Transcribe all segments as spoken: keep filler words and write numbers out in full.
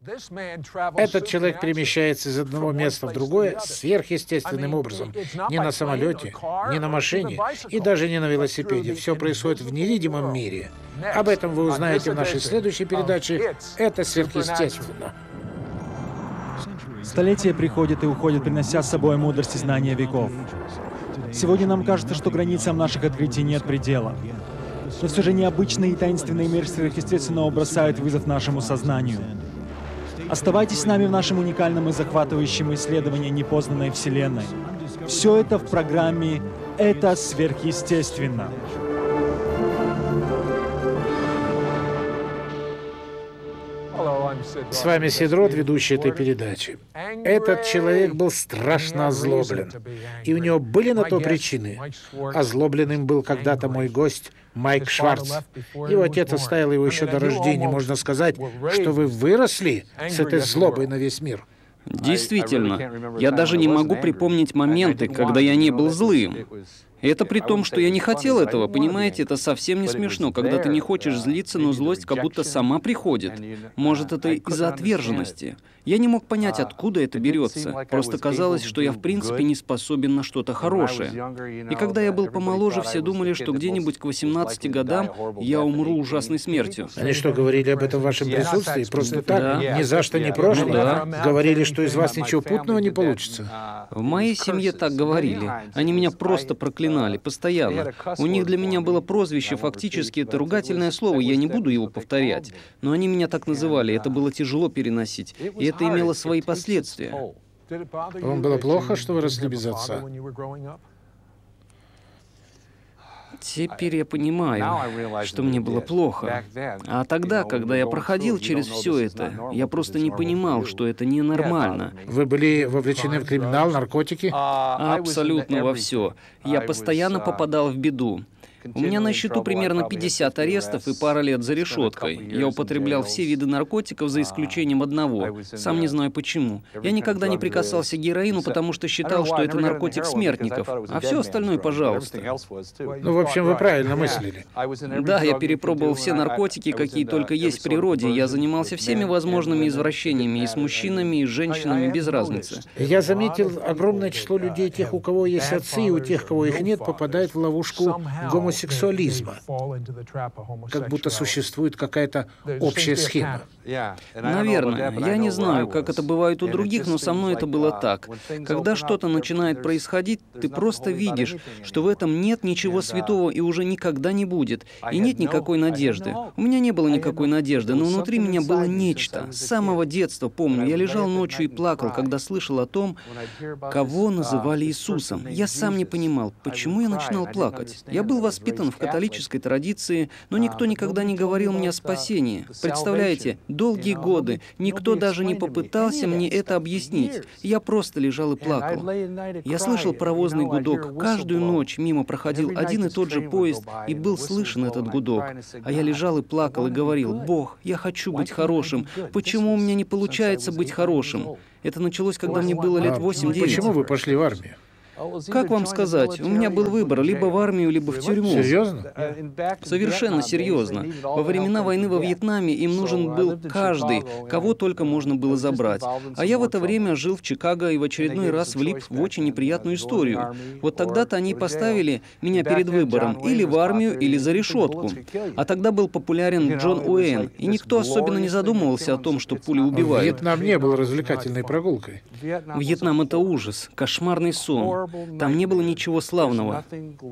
Этот человек перемещается из одного места в другое сверхъестественным образом. Не на самолете, не на машине и даже не на велосипеде. Все происходит в невидимом мире. Об этом вы узнаете в нашей следующей передаче «Это сверхъестественно». Столетия приходят и уходят, принося с собой мудрость и знания веков. Сегодня нам кажется, что границам наших открытий нет предела. Но все же необычный и таинственный мир сверхъестественного бросает вызов нашему сознанию. Оставайтесь с нами в нашем уникальном и захватывающем исследовании непознанной Вселенной. Все это в программе «Это сверхъестественно». С вами Сидрот, ведущий этой передачи. Этот человек был страшно озлоблен, и у него были на то причины. Озлобленным был когда-то мой гость Майк Шварц. Его отец оставил его еще до рождения. Можно сказать, что вы выросли с этой злобой на весь мир. Действительно, я даже не могу припомнить моменты, когда я не был злым. И это при том, что я не хотел этого, понимаете, это совсем не смешно, когда ты не хочешь злиться, но злость как будто сама приходит. Может, это из-за отверженности. Я не мог понять, откуда это берется. Просто казалось, что я в принципе не способен на что-то хорошее. И когда я был помоложе, все думали, что где-нибудь к восемнадцати годам я умру ужасной смертью. Они что, говорили об этом в вашем присутствии? Просто так? Да. Ни за что не прошло? Ну да. Говорили, что из вас ничего путного не получится? В моей семье так говорили. Они меня просто проклинали, постоянно. У них для меня было прозвище, фактически это ругательное слово, я не буду его повторять. Но они меня так называли, это было тяжело переносить. И это имело свои последствия. Вам было плохо, что вы росли без отца? Теперь я понимаю, что мне было плохо. А тогда, когда я проходил через все это, я просто не понимал, что это ненормально. Вы были вовлечены в криминал, наркотики? Абсолютно во все. Я постоянно попадал в беду. У меня на счету примерно пятьдесят арестов и пара лет за решеткой. Я употреблял все виды наркотиков за исключением одного. Сам не знаю почему. Я никогда не прикасался к героину, потому что считал, что это наркотик смертников. А все остальное, пожалуйста. Ну, в общем, вы правильно мыслили. Да, я перепробовал все наркотики, какие только есть в природе. Я занимался всеми возможными извращениями, и с мужчинами, и с женщинами, без разницы. Я заметил, огромное число людей, тех, у кого есть отцы, и у тех, кого их нет, попадает в ловушку гомосексуализма. сексуализма. Как будто существует какая-то общая схема. Наверное. Я не знаю, как это бывает у других, но со мной это было так. Когда что-то начинает происходить, ты просто видишь, что в этом нет ничего святого и уже никогда не будет. И нет никакой надежды. У меня не было никакой надежды, но внутри меня было нечто. С самого детства, помню, я лежал ночью и плакал, когда слышал о том, кого называли Иисусом. Я сам не понимал, почему я начинал плакать. Я был воспитан в католической традиции, но никто никогда не говорил мне о спасении. Представляете, долгие годы никто даже не попытался мне это объяснить. Я просто лежал и плакал. Я слышал паровозный гудок. Каждую ночь мимо проходил один и тот же поезд, и был слышен этот гудок. А я лежал и плакал и говорил: «Бог, я хочу быть хорошим. Почему у меня не получается быть хорошим?» Это началось, когда мне было лет восемь-девять. Почему вы пошли в армию? Как вам сказать? У меня был выбор: либо в армию, либо в тюрьму. Серьезно? Совершенно серьезно. Во времена войны во Вьетнаме им нужен был каждый, кого только можно было забрать. А я в это время жил в Чикаго и в очередной раз влип в очень неприятную историю. Вот тогда-то они поставили меня перед выбором: или в армию, или за решетку. А тогда был популярен Джон Уэйн, и никто особенно не задумывался о том, что пули убивают. Вьетнам не был развлекательной прогулкой. Вьетнам — это ужас, кошмарный сон. Там не было ничего славного.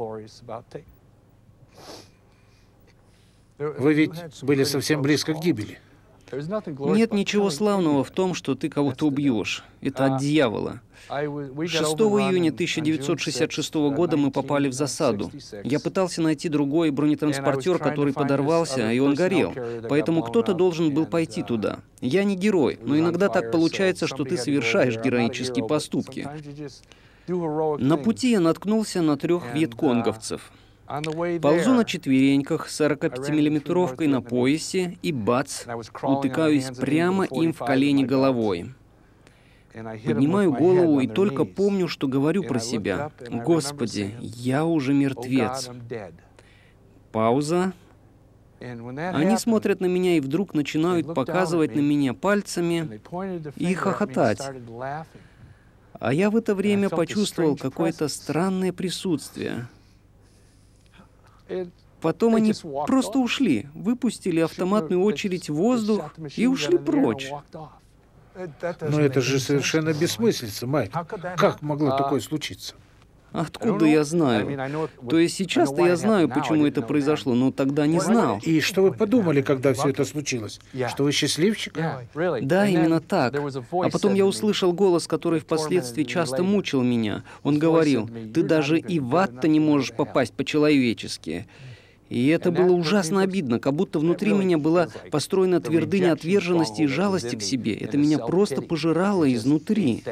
Вы ведь были совсем близко к гибели. Нет ничего славного в том, что ты кого-то убьешь. Это от дьявола. шестого июня тысяча девятьсот шестьдесят шестого года мы попали в засаду. Я пытался найти другой бронетранспортер, который подорвался, и он горел. Поэтому кто-то должен был пойти туда. Я не герой, но иногда так получается, что ты совершаешь героические поступки. На пути я наткнулся на трех вьетконговцев. Ползу на четвереньках с сорокапятимиллиметровкой на поясе и бац, утыкаюсь прямо им в колени головой. Поднимаю голову и только помню, что говорю про себя: «Господи, я уже мертвец». Пауза. Они смотрят на меня и вдруг начинают показывать на меня пальцами и хохотать. А я в это время почувствовал какое-то странное присутствие. Потом они просто ушли, выпустили автоматную очередь в воздух и ушли прочь. Но это же совершенно бессмыслица, Майк. Как могло такое случиться? Откуда я знаю? То есть сейчас-то я знаю, почему это произошло, но тогда не знал. И что вы подумали, когда все это случилось? Что вы счастливчик? Да, именно так. А потом я услышал голос, который впоследствии часто мучил меня. Он говорил: «Ты даже и в ад-то не можешь попасть по-человечески». И это было ужасно обидно, как будто внутри меня была построена твердыня отверженности и жалости к себе. Это меня просто пожирало изнутри.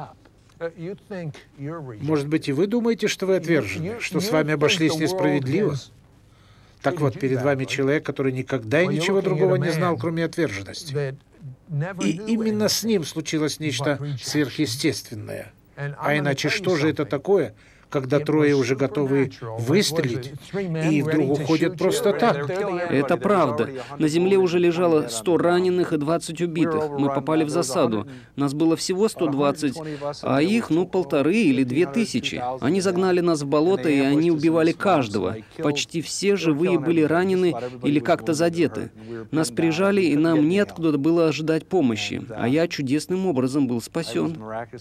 Может быть, и вы думаете, что вы отвержены, что с вами обошлись несправедливо? Так вот, перед вами человек, который никогда и ничего другого не знал, кроме отверженности. И именно с ним случилось нечто сверхъестественное. А иначе что же это такое, когда трое уже готовы выстрелить и вдруг уходят просто так? Это правда. На земле уже лежало сто раненых и двадцать убитых. Мы попали в засаду. Нас было всего сто двадцать, а их, ну, полторы или две тысячи. Они загнали нас в болото, и они убивали каждого. Почти все живые были ранены или как-то задеты. Нас прижали, и нам неоткуда было ожидать помощи. А я чудесным образом был спасен.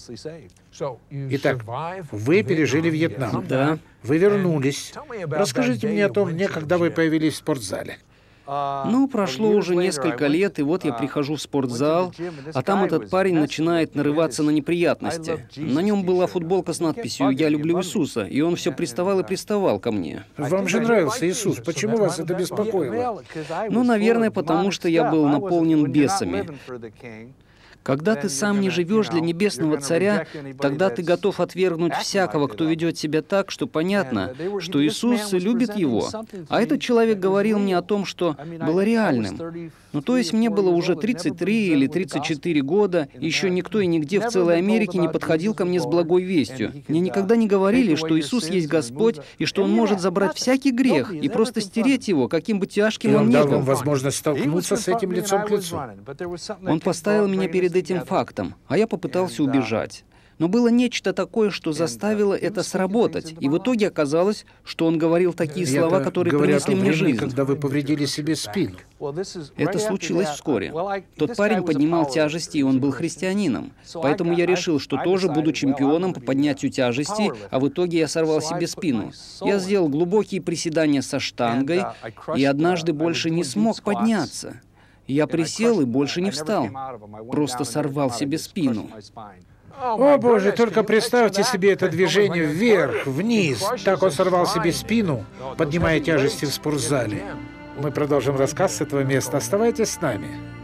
Итак, вы пережили Вьетнам. Да. Вы вернулись. Расскажите мне о том дне, когда вы появились в спортзале. Ну, прошло уже несколько лет, и вот я прихожу в спортзал, а там этот парень начинает нарываться на неприятности. На нем была футболка с надписью «Я люблю Иисуса», и он все приставал и приставал ко мне. Вам же нравился Иисус. Почему вас это беспокоило? Ну, наверное, потому что я был наполнен бесами. Когда ты сам не живешь для Небесного Царя, тогда ты готов отвергнуть всякого, кто ведет себя так, что понятно, что Иисус любит его. А этот человек говорил мне о том, что было реальным. Ну, то есть мне было уже тридцать три или тридцать четыре года, и еще никто и нигде в целой Америке не подходил ко мне с благой вестью. Мне никогда не говорили, что Иисус есть Господь, и что Он может забрать всякий грех и просто стереть его, каким бы тяжким И он он ни дал вам был. возможность столкнуться с этим лицом к лицу. Он поставил меня перед этим фактом, а я попытался убежать. Но было нечто такое, что заставило это сработать. И в итоге оказалось, что он говорил такие И слова, это которые говорят принесли о мне времени, жизнь. когда вы повредили себе спину. Это случилось вскоре. Тот парень поднимал тяжести, и он был христианином. Поэтому я решил, что тоже буду чемпионом по поднятию тяжестей, а в итоге я сорвал себе спину. Я сделал глубокие приседания со штангой, и однажды больше не смог подняться. Я присел и больше не встал. Просто сорвал себе спину. О, Боже, только представьте себе это движение вверх, вниз. Так он сорвал себе спину, поднимая тяжести в спортзале. Мы продолжим рассказ с этого места. Оставайтесь с нами.